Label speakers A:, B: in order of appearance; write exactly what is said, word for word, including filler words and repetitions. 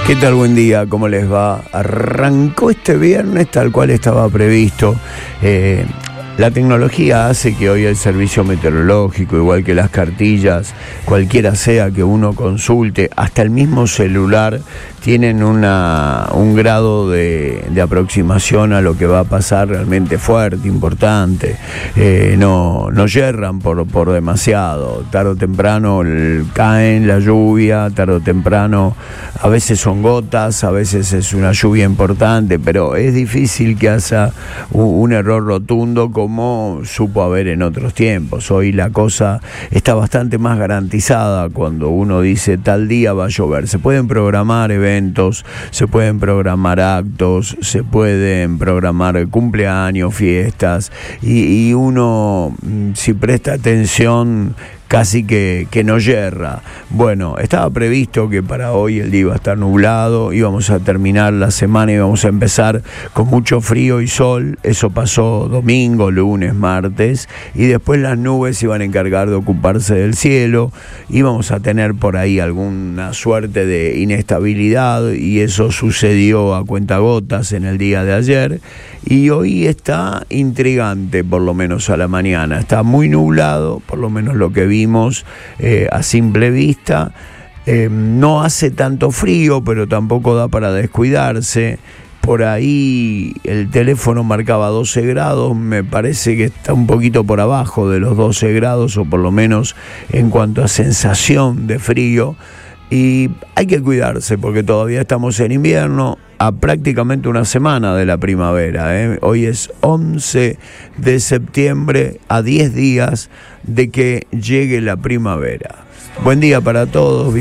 A: ¿Qué tal? Buen día, ¿cómo les va? Arrancó este viernes tal cual estaba previsto. Eh, la tecnología hace que hoy el servicio meteorológico, igual que las cartillas, cualquiera sea que uno consulte, hasta el mismo celular, tienen una, un grado de, de aproximación a lo que va a pasar realmente fuerte, importante. Eh, no, no yerran por, por demasiado. Tarde o temprano el, caen la lluvia, tarde o temprano a veces son gotas, a veces es una lluvia importante, pero es difícil que haya un, un error rotundo como supo haber en otros tiempos. Hoy la cosa está bastante más garantizada cuando uno dice tal día va a llover. Se pueden programar eventos, se pueden programar actos, se pueden programar cumpleaños, fiestas, y, y uno, si presta atención, casi que, que no yerra. Bueno, estaba previsto que para hoy el día iba a estar nublado, íbamos a terminar la semana y íbamos a empezar con mucho frío y sol. Eso pasó domingo, lunes, martes, y después las nubes iban a encargar de ocuparse del cielo. Íbamos a tener por ahí alguna suerte de inestabilidad, y eso sucedió a cuentagotas en el día de ayer, y hoy está intrigante, por lo menos a la mañana. Está muy nublado, por lo menos lo que vi Eh, a simple vista. Eh, no hace tanto frío, pero tampoco da para descuidarse. Por ahí el teléfono marcaba doce grados, me parece que está un poquito por abajo de los doce grados, o por lo menos en cuanto a sensación de frío. Y hay que cuidarse porque todavía estamos en invierno, a prácticamente una semana de la primavera, ¿eh? Hoy es once de septiembre, a diez días de que llegue la primavera. Buen día para todos.